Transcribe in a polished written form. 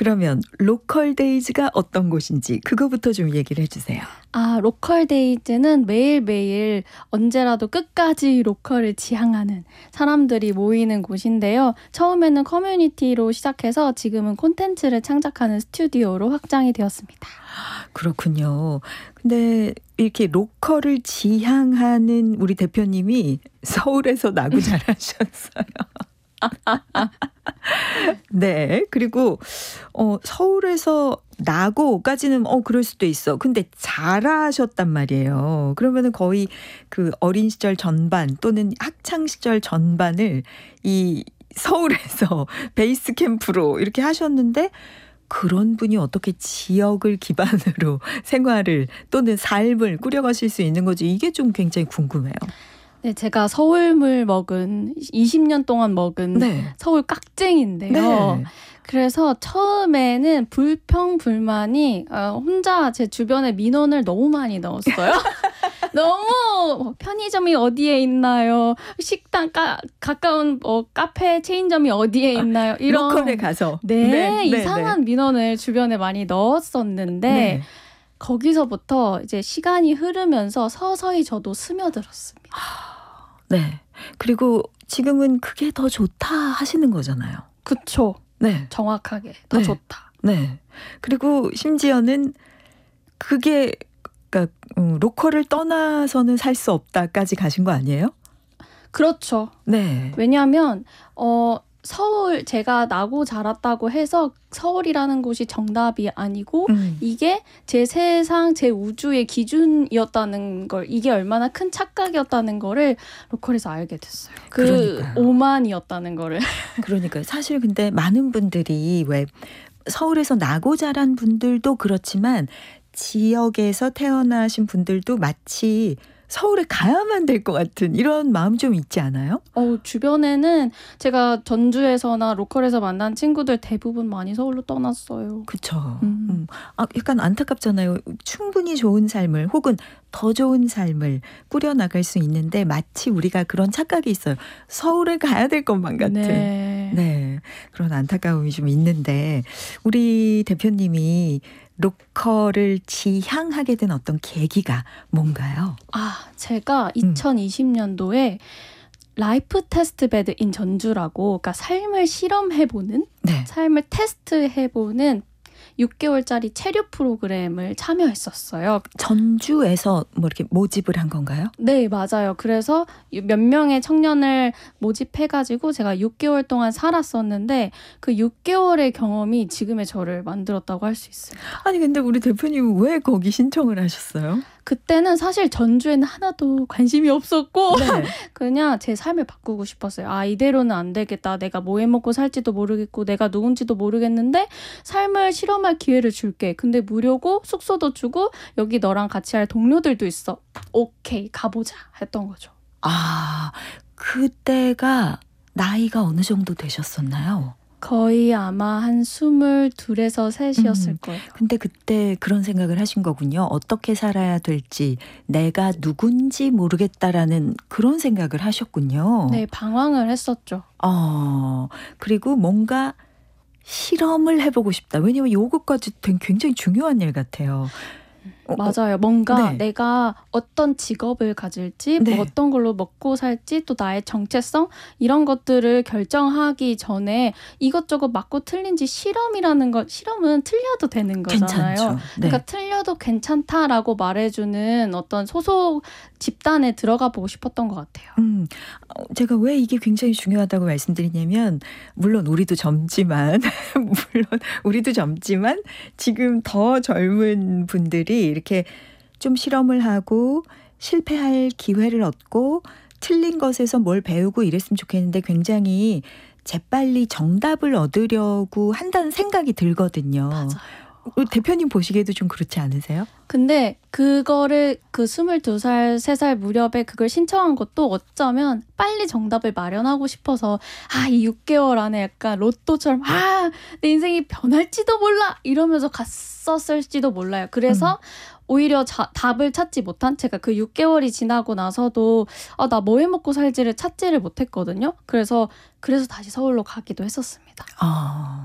그러면 로컬 데이즈가 어떤 곳인지 그거부터 좀 얘기를 해주세요. 로컬 데이즈는 매일매일 언제라도 끝까지 로컬을 지향하는 사람들이 모이는 곳인데요. 처음에는 커뮤니티로 시작해서 지금은 콘텐츠를 창작하는 스튜디오로 확장이 되었습니다. 그렇군요. 근데 이렇게 로컬을 지향하는 우리 대표님이 서울에서 나고 자라셨어요. 네. 그리고 서울에서 나고까지는 그럴 수도 있어. 근데 자라셨단 말이에요. 그러면은 거의 그 어린 시절 전반 또는 학창 시절 전반을 이 서울에서 베이스 캠프로 이렇게 하셨는데 그런 분이 어떻게 지역을 기반으로 생활을 또는 삶을 꾸려가실 수 있는 거지? 이게 좀 굉장히 궁금해요. 네, 제가 서울물 먹은 20년 동안 먹은 네. 서울 깍쟁인데요. 네. 그래서 처음에는 불평불만이 혼자 제 주변에 민원을 너무 많이 넣었어요. 너무 편의점이 어디에 있나요? 식당 가까운 카페 체인점이 어디에 있나요? 이런 로컬에 가서 이상한 민원을 주변에 많이 넣었었는데 네. 거기서부터 이제 시간이 흐르면서 서서히 저도 스며들었습니다. 네. 그리고 지금은 그게 더 좋다 하시는 거잖아요. 그쵸. 네. 정확하게 더 네. 좋다. 네. 그리고 심지어는 그게 그러니까 로컬을 떠나서는 살 수 없다까지 가신 거 아니에요? 그렇죠. 네. 왜냐하면 서울 제가 나고 자랐다고 해서 서울이라는 곳이 정답이 아니고 이게 제 세상, 제 우주의 기준이었다는 걸 이게 얼마나 큰 착각이었다는 거를 로컬에서 알게 됐어요. 그러니까요. 오만이었다는 거를. 그러니까 사실 근데 많은 분들이 왜 서울에서 나고 자란 분들도 그렇지만 지역에서 태어나신 분들도 마치 서울에 가야만 될 것 같은 이런 마음 좀 있지 않아요? 주변에는 제가 전주에서나 로컬에서 만난 친구들 대부분 많이 서울로 떠났어요. 그렇죠. 약간 안타깝잖아요. 충분히 좋은 삶을 혹은 더 좋은 삶을 꾸려나갈 수 있는데 마치 우리가 그런 착각이 있어요. 서울에 가야 될 것만 같은. 네. 그런 안타까움이 좀 있는데 우리 대표님이 로컬을 지향하게 된 어떤 계기가 뭔가요? 제가 2020년도에 라이프 테스트 베드 인 전주라고 그러니까 삶을 실험해보는 네. 삶을 테스트해보는 6개월짜리 체류 프로그램을 참여했었어요. 전주에서 뭐 이렇게 모집을 한 건가요? 네, 맞아요. 그래서 몇 명의 청년을 모집해가지고 제가 6개월 동안 살았었는데 그 6개월의 경험이 지금의 저를 만들었다고 할 수 있습니다. 아니 근데 우리 대표님은 왜 거기 신청을 하셨어요? 그때는 사실 전주에는 하나도 관심이 없었고 네. 그냥 제 삶을 바꾸고 싶었어요. 이대로는 안 되겠다. 내가 뭐 해먹고 살지도 모르겠고 내가 누군지도 모르겠는데 삶을 실험할 기회를 줄게. 근데 무료고 숙소도 주고 여기 너랑 같이 할 동료들도 있어. 오케이, 가보자 했던 거죠. 그때가 나이가 어느 정도 되셨었나요? 거의 아마 한 22에서 3이었을 거예요. 근데 그때 그런 생각을 하신 거군요. 어떻게 살아야 될지 내가 누군지 모르겠다라는 그런 생각을 하셨군요. 네, 방황을 했었죠. 그리고 뭔가 실험을 해보고 싶다. 왜냐면 요거까지 굉장히 중요한 일 같아요. 맞아요. 뭔가 네. 내가 어떤 직업을 가질지 네. 뭐 어떤 걸로 먹고 살지 또 나의 정체성 이런 것들을 결정하기 전에 이것저것 맞고 틀린지 실험이라는 것 실험은 틀려도 되는 거잖아요. 괜찮죠. 네. 그러니까 틀려도 괜찮다라고 말해주는 어떤 소속 집단에 들어가 보고 싶었던 것 같아요. 제가 왜 이게 굉장히 중요하다고 말씀드리냐면 물론 우리도 젊지만 지금 더 젊은 분들이 이렇게 좀 실험을 하고 실패할 기회를 얻고 틀린 것에서 뭘 배우고 이랬으면 좋겠는데 굉장히 재빨리 정답을 얻으려고 한다는 생각이 들거든요. 맞아요. 대표님 보시기에도 좀 그렇지 않으세요? 근데 그거를 그 22살, 3살 무렵에 그걸 신청한 것도 어쩌면 빨리 정답을 마련하고 싶어서 이 6개월 안에 약간 로또처럼 내 인생이 변할지도 몰라 이러면서 갔었을지도 몰라요. 그래서 오히려 답을 찾지 못한 제가 그 6개월이 지나고 나서도 나 뭐 해먹고 살지를 찾지를 못했거든요. 그래서 다시 서울로 가기도 했었습니다.